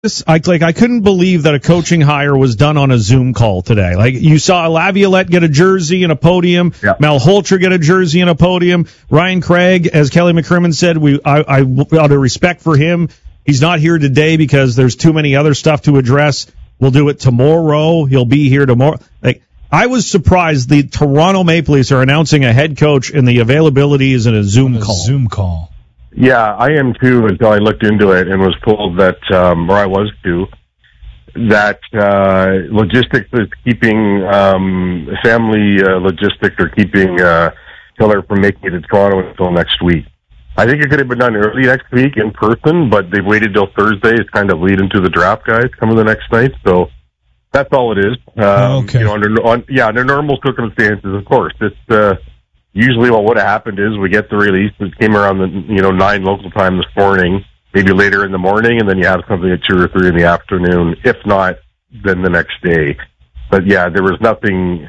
I couldn't believe that a coaching hire was done on a Zoom call today. Like, you saw Laviolette get a jersey and a podium, yeah. Malhotra get a jersey and a podium, Ryan Craig, as Kelly McCrimmon said, I out of respect for him, he's not here today because there's too many other stuff to address. We'll do it tomorrow. He'll be here tomorrow. Like, I was surprised the Toronto Maple Leafs are announcing a head coach and the availability is in a Zoom call. Yeah, I am too, until I looked into it and was told that, or I was too, that logistics is keeping, family logistics are keeping Hiller from making it to Toronto until next week. I think it could have been done early next week in person, but they've waited till Thursday. It's kind of leading to the draft guys coming the next night, so that's all it is. Okay. You know, under normal circumstances, of course. It's usually what would have happened is we get the release. It came around 9 local time this morning, maybe later in the morning, and then you have something at 2 or 3 in the afternoon. If not, then the next day. But yeah, there was nothing.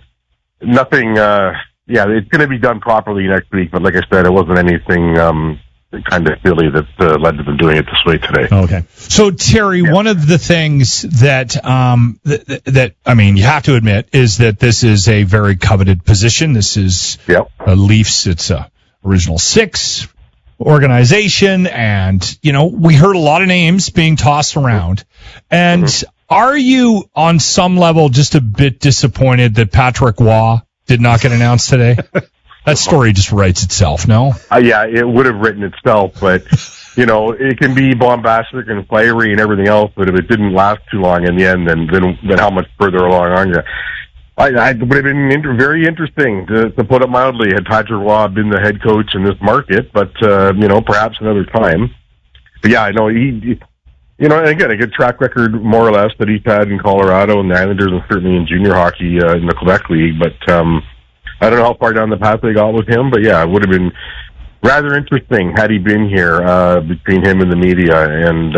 Yeah, it's going to be done properly next week. But like I said, it wasn't anything kind of silly that led to them doing it this way today. Okay. So Terry, one of the things that that I mean, you have to admit is that this is a very coveted position. This is Leafs. It's a original 6 organization, and we heard a lot of names being tossed around. And are you on some level just a bit disappointed that Patrick Waugh did not get announced today? That story just writes itself, no? Yeah, it would have written itself, but, it can be bombastic and fiery and everything else, but if it didn't last too long in the end, then how much further along are you? I would have been very interesting, to put it mildly, had Patrick Waugh been the head coach in this market, but, perhaps another time. But yeah, I know he again, a good track record, more or less, that he's had in Colorado and the Islanders and certainly in junior hockey in the Quebec League, but, I don't know how far down the path they got with him, but yeah, it would have been rather interesting had he been here, between him and the media. And,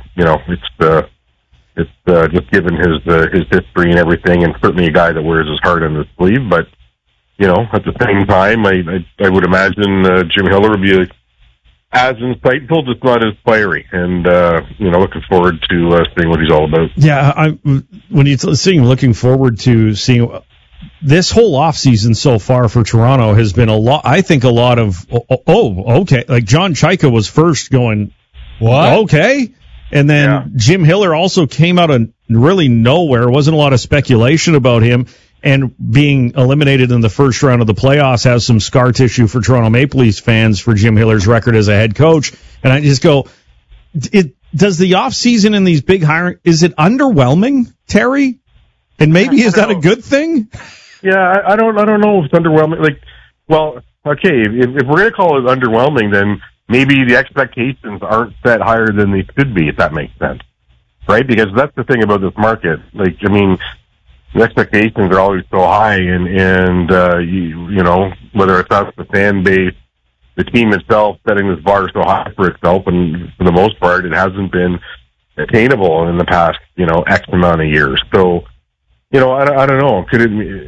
it's just given his history and everything, and certainly a guy that wears his heart on his sleeve. But, at the same time, I would imagine, Jim Hiller would be as insightful, just not as fiery. And, looking forward to seeing what he's all about. Yeah, looking forward to seeing this whole offseason so far for Toronto has been a lot of, okay. Like John Chaika was first going, what? Okay. And then Jim Hiller also came out of really nowhere. Wasn't a lot of speculation about him, and being eliminated in the first round of the playoffs has some scar tissue for Toronto Maple Leafs fans for Jim Hiller's record as a head coach. And I just go, does the offseason in these big hiring, is it underwhelming, Terry? And maybe is that a good thing? Yeah, I don't know if it's underwhelming. Okay, if we're going to call it underwhelming, then maybe the expectations aren't set higher than they should be, if that makes sense. Right? Because that's the thing about this market. The expectations are always so high, and whether it's us, the fan base, the team itself setting this bar so high for itself, and for the most part, it hasn't been attainable in the past, X amount of years. So, I don't know. Could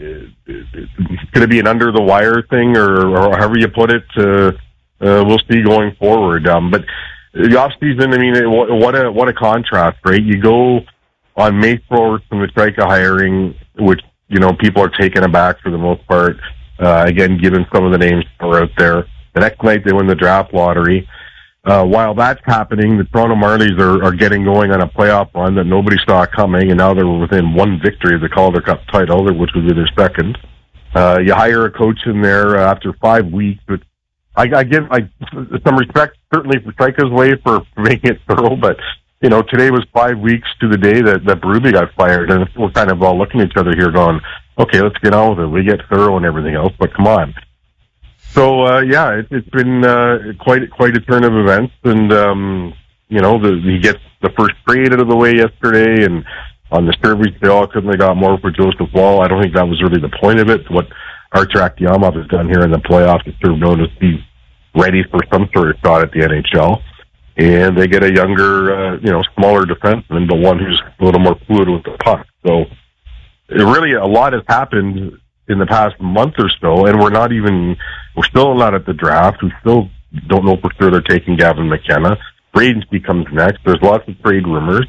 it be an under the wire thing, or however you put it? We'll see going forward. But the off season, what a contrast, right? You go on May 4th from the Chaika hiring, which people are taken aback for the most part. Again, given some of the names that are out there. The next night they win the draft lottery. While that's happening, the Toronto Marlies are getting going on a playoff run that nobody saw coming, and now they're within one victory of the Calder Cup title, which would be their second. You hire a coach in there after 5 weeks, but I give some respect certainly for Chaika's way for making it thorough, but today was 5 weeks to the day that Berube got fired, and we're kind of all looking at each other here going, okay, let's get on with it. We get thorough and everything else, but come on. So, it's been quite a turn of events, and, he gets the first trade out of the way yesterday, and on the service, they all couldn't have got more for Joseph Woll. I don't think that was really the point of it. What Artur Aktiamov has done here in the playoffs is sort of known as he's ready for some sort of shot at the NHL. And they get a younger, smaller defenseman, but one who's a little more fluid with the puck. So, really, a lot has happened in the past month or so, and we're still not at the draft. We still don't know for sure they're taking Gavin McKenna. Braden's comes next. There's lots of trade rumors.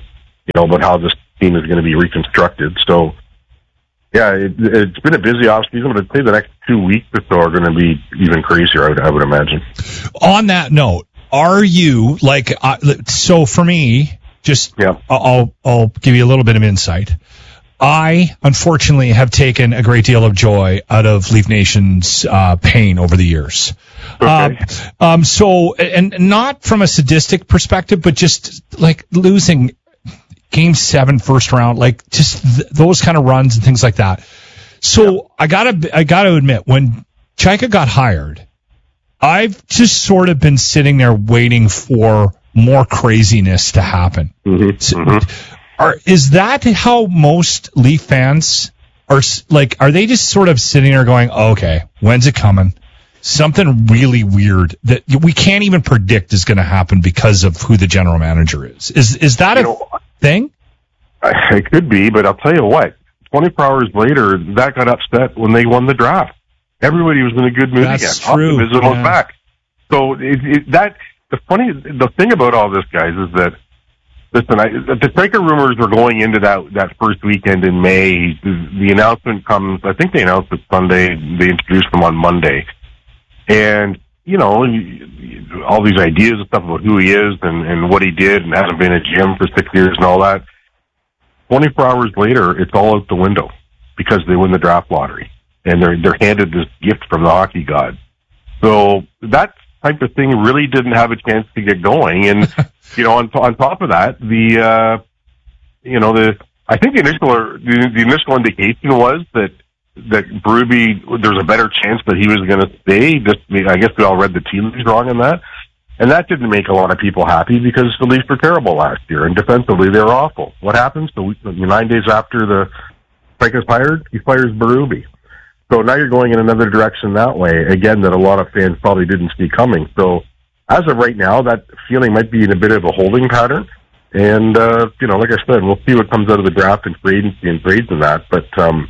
about how this team is going to be reconstructed. So, yeah, it's been a busy offseason, but I'd say the next 2 weeks or so are going to be even crazier, I would imagine. On that note, are you, so for me, I'll give you a little bit of insight. I, unfortunately, have taken a great deal of joy out of Leaf Nation's pain over the years. Okay. So, and not from a sadistic perspective, but just like losing Game 7 first round, like just those kind of runs and things like that. So I gotta admit, when Chaika got hired, I've just sort of been sitting there waiting for more craziness to happen. Is that how most Leaf fans are? Like, are they just sort of sitting there going, okay, when's it coming? Something really weird that we can't even predict is going to happen because of who the general manager is. Is that a thing? It could be, but I'll tell you what, 24 hours later, that got upset when they won the draft. Everybody was in a good mood again. That's true. Optimism was back. So the thing about all this, guys, is that, listen, the Chaika rumors were going into that first weekend in May. The announcement comes, I think they announced it Sunday. They introduced them on Monday. And, all these ideas and stuff about who he is and what he did and hasn't been at GM for 6 years and all that. 24 hours later, it's all out the window because they win the draft lottery. And they're handed this gift from the hockey god. So that type of thing really didn't have a chance to get going. And, on top of that, I think the initial indication was that Berube, there's a better chance that he was going to stay. I guess we all read the tea leaves wrong on that. And that didn't make a lot of people happy because the Leafs were terrible last year, and defensively they were awful. What happens? 9 days after the Chaika's hired, he fires Berube. So now you're going in another direction that way, again, that a lot of fans probably didn't see coming. So as of right now, that feeling might be in a bit of a holding pattern. And, like I said, we'll see what comes out of the draft and free agency and trades and that. But,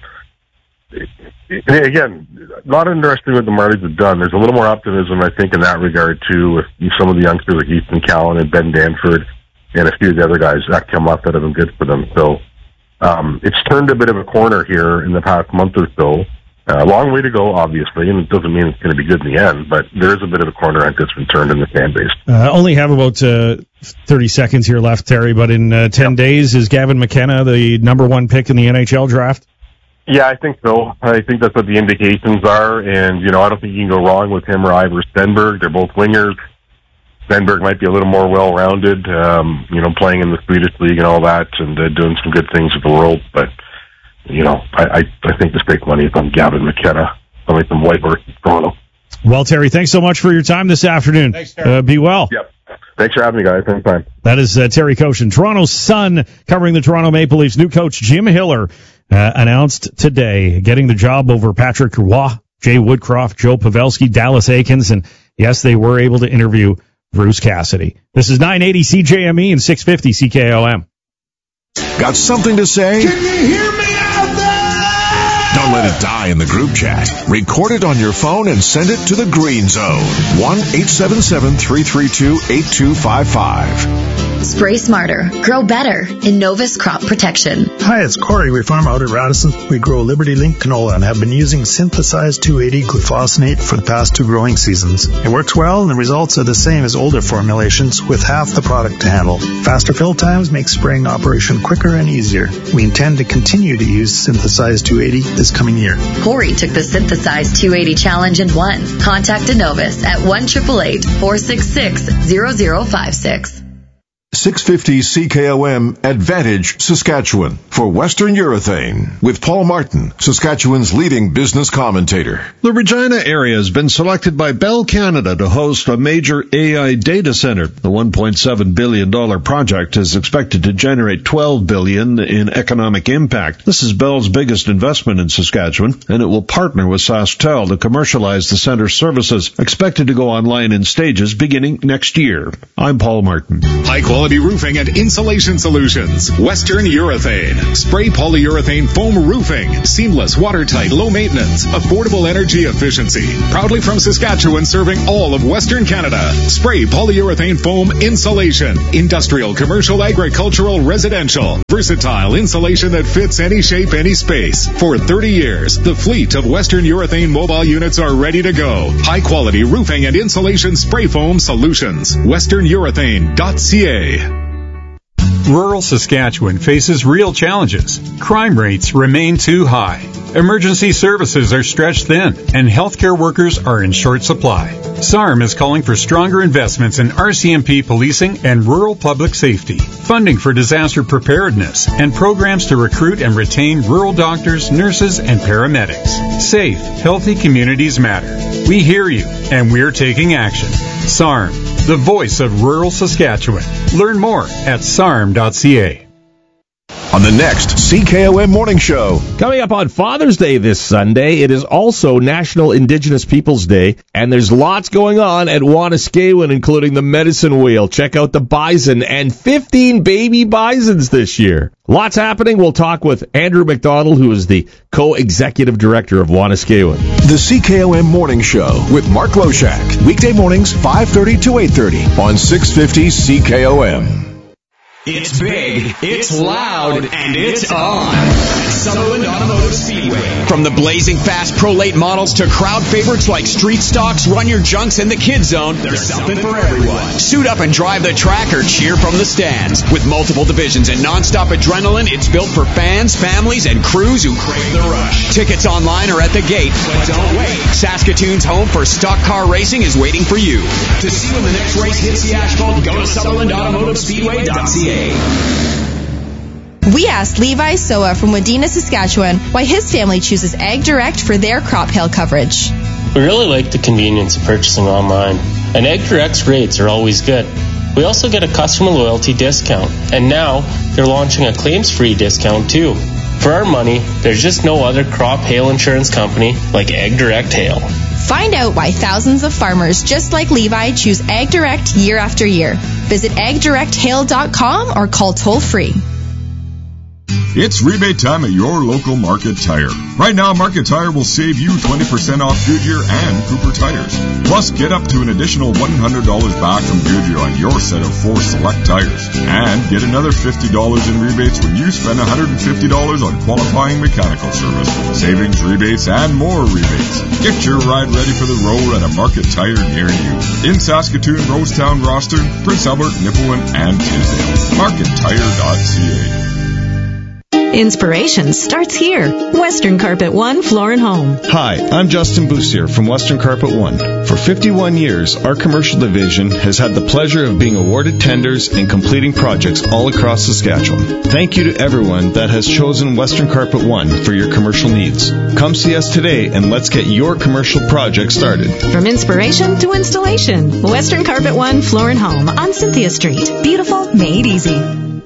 again, not interested in what the Marlies have done. There's a little more optimism, I think, in that regard, too, with some of the youngsters like Easton Callan and Ben Danford and a few of the other guys that come up that have been good for them. So it's turned a bit of a corner here in the past month or so. A long way to go, obviously, and it doesn't mean it's going to be good in the end, but there is a bit of a corner that's been turned in the fan base. Only have about 30 seconds here left, Terry, but in 10 days, is Gavin McKenna the number one pick in the NHL draft? Yeah, I think so. I think that's what the indications are, and, I don't think you can go wrong with him or Ivor Stenberg. They're both wingers. Stenberg might be a little more well-rounded, playing in the Swedish league and all that, and doing some good things with the world, but I think the stake money is on Gavin McKenna, only some white versus Toronto. Well, Terry, thanks so much for your time this afternoon. Thanks, Terry. Be well. Yep. Thanks for having me, guys. Anytime. That is Terry Koshin, Toronto Sun, covering the Toronto Maple Leafs. New coach Jim Hiller announced today, getting the job over Patrick Roy, Jay Woodcroft, Joe Pavelski, Dallas Aikens, and yes, they were able to interview Bruce Cassidy. This is 980 CJME and 650 CKOM. Got something to say? Can you hear me out there? Don't let it die in the group chat. Record it on your phone and send it to the Green Zone. 1-877-332-8255. Spray smarter, grow better in Novus Crop Protection. Hi, it's Corey. We farm out at Radisson. We grow Liberty Link canola and have been using synthesized 280 glufosinate for the past 2 growing seasons. It works well and the results are the same as older formulations with half the product to handle. Faster fill times make spraying operation quicker and easier. We intend to continue to use synthesized 280 this coming year. Corey took the synthesized 280 challenge and won. Contact Novus at 1-888-466-0056. 650 CKOM Advantage Saskatchewan for Western Urethane with Paul Martin, Saskatchewan's leading business commentator. The Regina area has been selected by Bell Canada to host a major AI data center. The $1.7 billion project is expected to generate $12 billion in economic impact. This is Bell's biggest investment in Saskatchewan, and it will partner with SaskTel to commercialize the center's services, expected to go online in stages beginning next year. I'm Paul Martin. High quality high-quality roofing and insulation solutions. Western Urethane. Spray polyurethane foam roofing. Seamless, watertight, low maintenance, affordable energy efficiency. Proudly from Saskatchewan, serving all of Western Canada. Spray polyurethane foam insulation. Industrial, commercial, agricultural, residential. Versatile insulation that fits any shape, any space. For 30 years, the fleet of Western Urethane mobile units are ready to go. High-quality roofing and insulation spray foam solutions. WesternUrethane.ca. Rural Saskatchewan faces real challenges. Crime rates remain too high. Emergency services are stretched thin, and healthcare workers are in short supply. SARM is calling for stronger investments in RCMP policing and rural public safety, funding for disaster preparedness, and programs to recruit and retain rural doctors, nurses, and paramedics. Safe, healthy communities matter. We hear you, and we're taking action. SARM, the voice of rural Saskatchewan. Learn more at sarm.ca. On the next CKOM Morning Show. Coming up on Father's Day this Sunday, it is also National Indigenous Peoples Day, and there's lots going on at Wanuskewin, including the Medicine Wheel. Check out the bison and 15 baby bisons this year. Lots happening. We'll talk with Andrew McDonald, who is the co-executive director of Wanuskewin. The CKOM Morning Show with Mark Loshak. Weekday mornings, 5:30 to 8:30 on 650 CKOM. It's big, it's loud, and it's on. Sutherland Automotive Speedway. From the blazing fast Pro Late models to crowd favorites like Street Stocks, Run Your Junks, and the Kid Zone, there's something for everyone. Suit up and drive the track or cheer from the stands. With multiple divisions and nonstop adrenaline, it's built for fans, families, and crews who crave the rush. Tickets online or at the gate, but don't wait. Saskatoon's home for stock car racing is waiting for you. To see when the next race hits the asphalt, go to SutherlandAutomotiveSpeedway.ca. We asked Levi Soa from Wadena, Saskatchewan, why his family chooses Ag Direct for their crop hail coverage. We really like the convenience of purchasing online, and Ag Direct's rates are always good. We also get a customer loyalty discount, and now they're launching a claims-free discount too. For our money, there's just no other crop hail insurance company like Ag Direct Hail. Find out why thousands of farmers just like Levi choose Ag Direct year after year. Visit agdirecthail.com or call toll-free. It's rebate time at your local Market Tire. Right now, Market Tire will save you 20% off Goodyear and Cooper tires. Plus, get up to an additional $100 back from Goodyear on your set of 4 select tires. And get another $50 in rebates when you spend $150 on qualifying mechanical service. Savings, rebates, and more rebates. Get your ride ready for the road at a Market Tire near you. In Saskatoon, Rosetown, Rosthern, Prince Albert, Nipawin, and Tisdale. MarketTire.ca. Inspiration starts here. Western Carpet One Floor and Home. Hi, I'm Justin Boussier from Western Carpet One. For 51 years, our commercial division has had the pleasure of being awarded tenders and completing projects all across Saskatchewan. Thank you to everyone that has chosen Western Carpet One for your commercial needs. Come see us today and let's get your commercial project started. From inspiration to installation, Western Carpet One Floor and Home on Cynthia Street. Beautiful, made easy.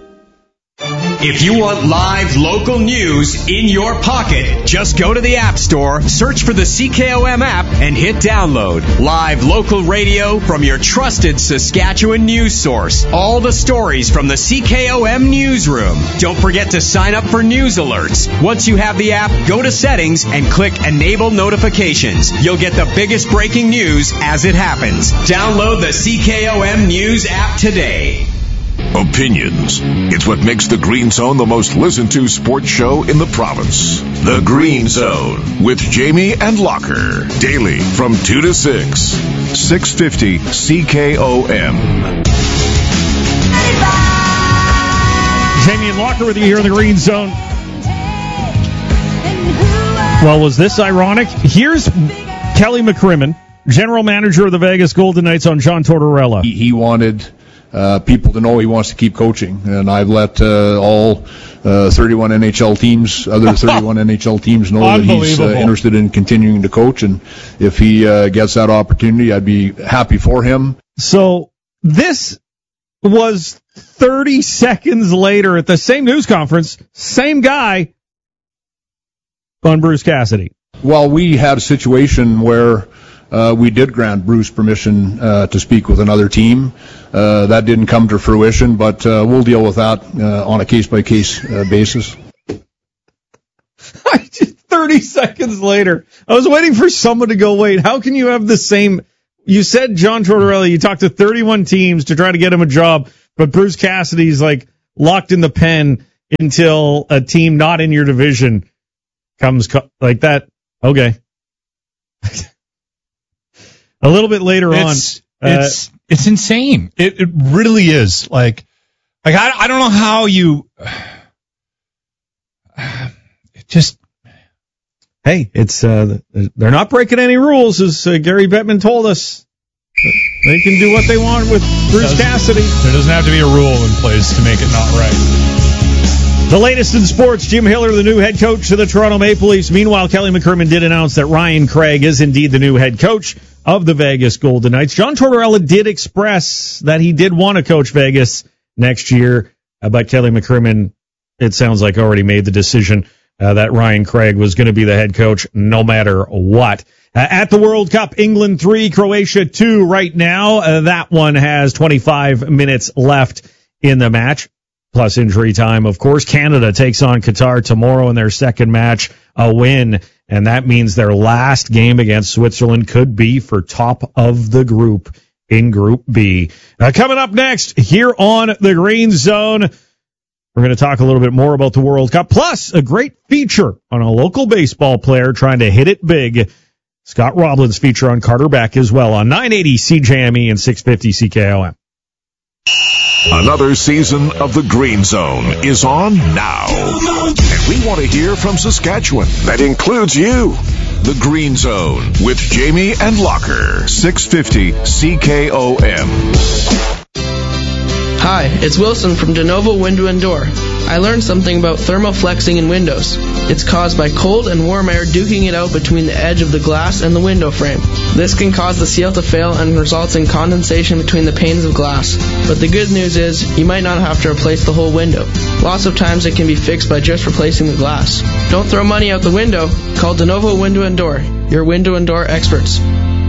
If you want live local news in your pocket, just go to the App Store, search for the CKOM app, and hit download. Live local radio from your trusted Saskatchewan news source. All the stories from the CKOM newsroom. Don't forget to sign up for news alerts. Once you have the app, go to settings and click Enable Notifications. You'll get the biggest breaking news as it happens. Download the CKOM News app today. Opinions. It's what makes the Green Zone the most listened to sports show in the province. The Green Zone with Jamie and Locker. Daily from 2 to 6. 650 CKOM. Jamie and Locker with you here in the Green Zone. Well, was this ironic? Here's Kelly McCrimmon, general manager of the Vegas Golden Knights, on John Tortorella. He wanted people to know he wants to keep coaching, and I've let all 31 NHL teams, other 31 NHL teams, know that he's interested in continuing to coach, and if he gets that opportunity, I'd be happy for him. So this was 30 seconds later at the same news conference, same guy on Bruce Cassidy. Well, we had a situation where we did grant Bruce permission to speak with another team. That didn't come to fruition, but we'll deal with that on a case-by-case basis. 30 seconds later, I was waiting for someone to go, wait, how can you have the same... You said, John Tortorella, you talked to 31 teams to try to get him a job, but Bruce Cassidy's like locked in the pen until a team not in your division comes like that. Okay. A little bit later on. It's insane. It really is. Like I don't know how you just... Hey, it's they're not breaking any rules, as Gary Bettman told us. They can do what they want with Bruce Cassidy. There doesn't have to be a rule in place to make it not right. The latest in sports, Jim Hiller, the new head coach of the Toronto Maple Leafs. Meanwhile, Kelly McCrimmon did announce that Ryan Craig is indeed the new head coach of the Vegas Golden Knights. John Tortorella did express that he did want to coach Vegas next year, but Kelly McCrimmon, it sounds like, already made the decision that Ryan Craig was going to be the head coach no matter what. At the World Cup, England 3, Croatia 2 right now. That one has 25 minutes left in the match, plus injury time, of course. Canada takes on Qatar tomorrow in their second match, a win, and that means their last game against Switzerland could be for top of the group in Group B. Coming up next here on the Green Zone, we're going to talk a little bit more about the World Cup, plus a great feature on a local baseball player trying to hit it big. Scott Roblin's feature on Carter Beck as well on 980 CJME and 650 CKOM. Another season of the Green Zone is on now. And we want to hear from Saskatchewan. That includes you. The Green Zone with Jamie and Locker, 650 CKOM. Hi, it's Wilson from DeNovo Window and Door. I learned something about thermoflexing in windows. It's caused by cold and warm air duking it out between the edge of the glass and the window frame. This can cause the seal to fail and results in condensation between the panes of glass. But the good news is, you might not have to replace the whole window. Lots of times it can be fixed by just replacing the glass. Don't throw money out the window. Call DeNovo Window and Door, your window and door experts.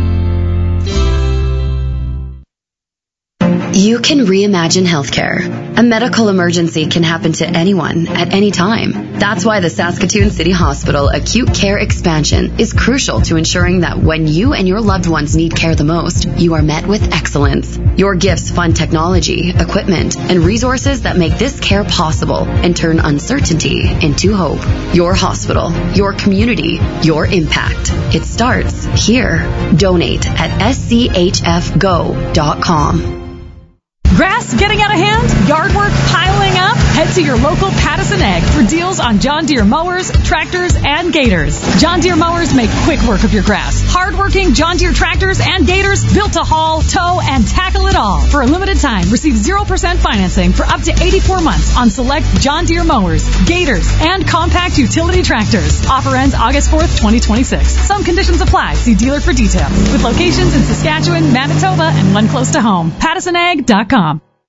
You can reimagine healthcare. A medical emergency can happen to anyone at any time. That's why the Saskatoon City Hospital Acute Care Expansion is crucial to ensuring that when you and your loved ones need care the most, you are met with excellence. Your gifts fund technology, equipment, and resources that make this care possible and turn uncertainty into hope. Your hospital, your community, your impact. It starts here. Donate at schfgo.com. Grass getting out of hand? Yard work piling up? Head to your local Pattison Ag for deals on John Deere mowers, tractors, and gators. John Deere mowers make quick work of your grass. Hard-working John Deere tractors and gators built to haul, tow, and tackle it all. For a limited time, receive 0% financing for up to 84 months on select John Deere mowers, gators, and compact utility tractors. Offer ends August 4th, 2026. Some conditions apply. See dealer for details. With locations in Saskatchewan, Manitoba, and one close to home. PattisonAg.com.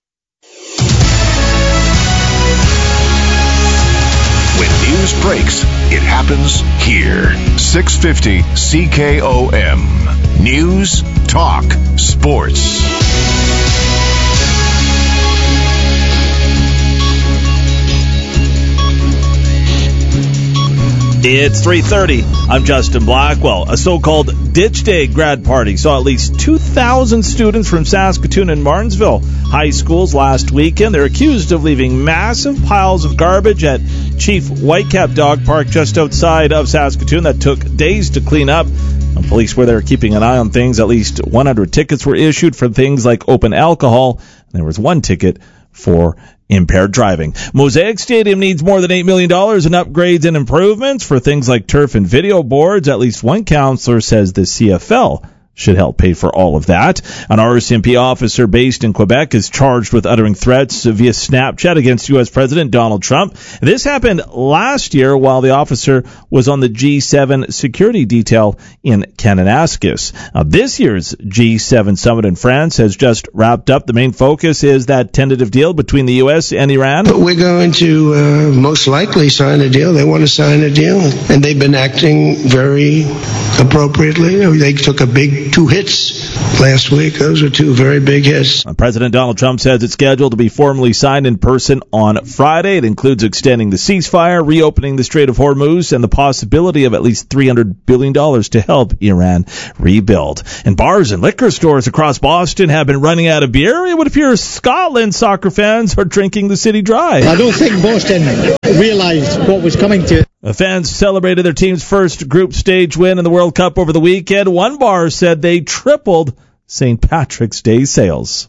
When news breaks, it happens here. 650 CKOM. News, talk, sports. It's 3:30. I'm Justin Blackwell. A so-called Ditch Day grad party saw at least 2,000 students from Saskatoon and Martinsville high schools last weekend. They're accused of leaving massive piles of garbage at Chief Whitecap Dog Park just outside of Saskatoon that took days to clean up. Police were there keeping an eye on things. At least 100 tickets were issued for things like open alcohol. There was one ticket for impaired driving. Mosaic Stadium needs more than $8 million in upgrades and improvements for things like turf and video boards. At least one counselor says the CFL should help pay for all of that. An RCMP officer based in Quebec is charged with uttering threats via Snapchat against U.S. President Donald Trump. This happened last year while the officer was on the G7 security detail in Kananaskis. Now, this year's G7 summit in France has just wrapped up. The main focus is that tentative deal between the U.S. and Iran. But we're going to most likely sign a deal. They want to sign a deal, and they've been acting very appropriately. They took a big 2 hits last week. Those are 2 very big hits. President Donald Trump says it's scheduled to be formally signed in person on Friday. It includes extending the ceasefire, reopening the Strait of Hormuz, and the possibility of at least $300 billion to help Iran rebuild. And bars and liquor stores across Boston have been running out of beer. It would appear Scotland soccer fans are drinking the city dry. I don't think Boston realized what was coming to it. The fans celebrated their team's first group stage win in the World Cup over the weekend. One bar said they tripled St. Patrick's Day sales.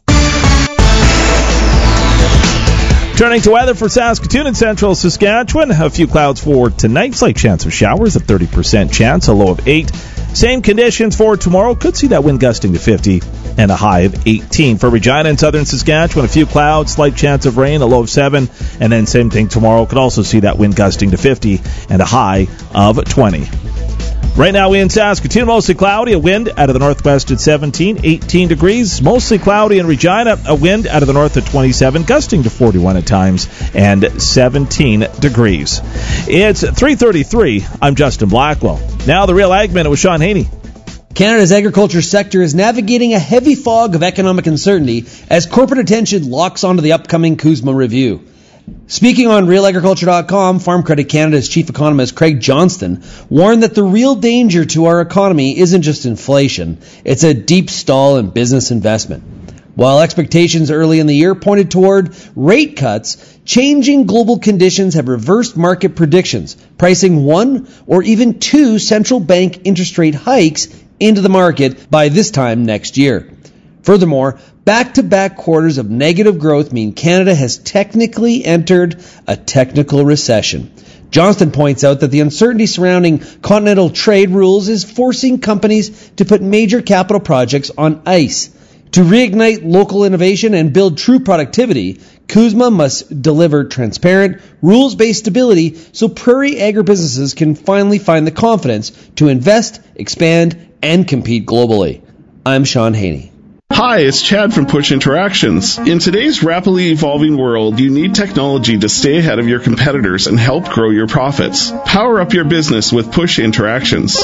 Turning to weather for Saskatoon and central Saskatchewan, a few clouds for tonight, slight chance of showers, a 30% chance, a low of 8. Same conditions for tomorrow, could see that wind gusting to 50 and a high of 18. For Regina and southern Saskatchewan, a few clouds, slight chance of rain, a low of 7. And then same thing tomorrow, could also see that wind gusting to 50 and a high of 20. Right now we in Saskatoon, mostly cloudy, a wind out of the northwest at 17, 18 degrees. Mostly cloudy in Regina, a wind out of the north at 27, gusting to 41 at times, and 17 degrees. It's 3:33. I'm Justin Blackwell. Now the Real Ag Minute with Sean Haney. Canada's agriculture sector is navigating a heavy fog of economic uncertainty as corporate attention locks onto the upcoming CUSMA review. Speaking on RealAgriculture.com, Farm Credit Canada's chief economist Craig Johnston warned that the real danger to our economy isn't just inflation, it's a deep stall in business investment. While expectations early in the year pointed toward rate cuts, changing global conditions have reversed market predictions, pricing 1 or even 2 central bank interest rate hikes into the market by this time next year. Furthermore, back-to-back quarters of negative growth mean Canada has technically entered a technical recession. Johnston points out that the uncertainty surrounding continental trade rules is forcing companies to put major capital projects on ice. To reignite local innovation and build true productivity, CUSMA must deliver transparent, rules-based stability so prairie agribusinesses can finally find the confidence to invest, expand, and compete globally. I'm Sean Haney. Hi, it's Chad from Push Interactions. In today's rapidly evolving world, you need technology to stay ahead of your competitors and help grow your profits. Power up your business with Push Interactions.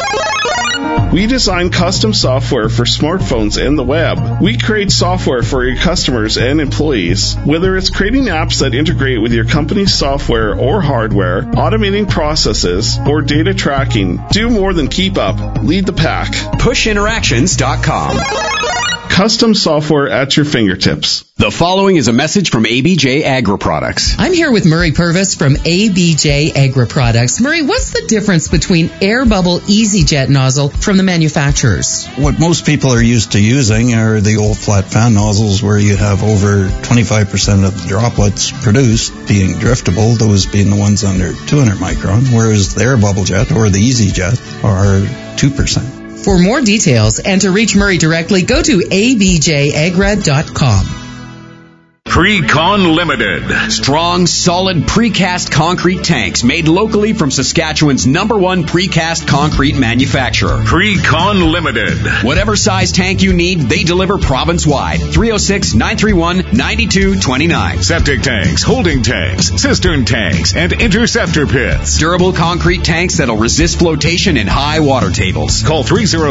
We design custom software for smartphones and the web. We create software for your customers and employees. Whether it's creating apps that integrate with your company's software or hardware, automating processes, or data tracking, do more than keep up. Lead the pack. PushInteractions.com. Custom software at your fingertips. The following is a message from ABJ Agri-Products. I'm here with Murray Purvis from ABJ Agri-Products. Murray, what's the difference between Air Bubble EasyJet nozzle from the manufacturers? What most people are used to using are the old flat fan nozzles where you have over 25% of the droplets produced being driftable, those being the ones under 200 micron, whereas the Air Bubble Jet or the EasyJet are 2%. For more details and to reach Murray directly, go to abjagrad.com. Precon Limited. Strong, solid precast concrete tanks made locally from Saskatchewan's #1 precast concrete manufacturer. Precon Limited. Whatever size tank you need, they deliver province-wide. 306-931-9229. Septic tanks, holding tanks, cistern tanks, and interceptor pits. Durable concrete tanks that'll resist flotation in high water tables. Call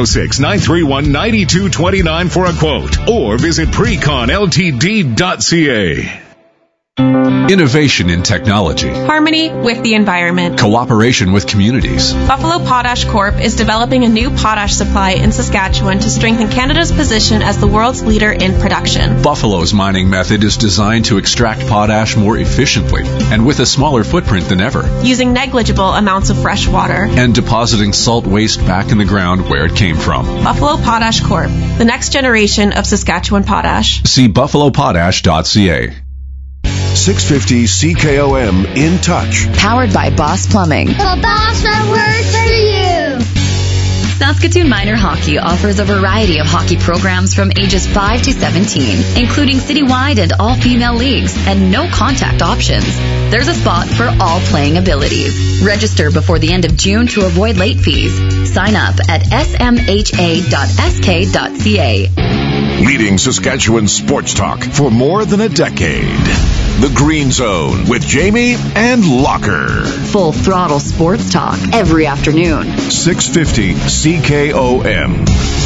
306-931-9229 for a quote or visit preconltd.ca. Innovation in technology. Harmony with the environment. Cooperation with communities. Buffalo Potash Corp. is developing a new potash supply in Saskatchewan to strengthen Canada's position as the world's leader in production. Buffalo's mining method is designed to extract potash more efficiently and with a smaller footprint than ever. Using negligible amounts of fresh water. And depositing salt waste back in the ground where it came from. Buffalo Potash Corp. The next generation of Saskatchewan potash. See buffalopotash.ca. 650 CKOM In Touch. Powered by Boss Plumbing. The boss that works for you. Saskatoon Minor Hockey offers a variety of hockey programs from ages 5 to 17, including citywide and all-female leagues, and no contact options. There's a spot for all playing abilities. Register before the end of June to avoid late fees. Sign up at smha.sk.ca. Leading Saskatchewan sports talk for more than a decade. The Green Zone with Jamie and Locker. Full throttle sports talk every afternoon. 650 CKOM.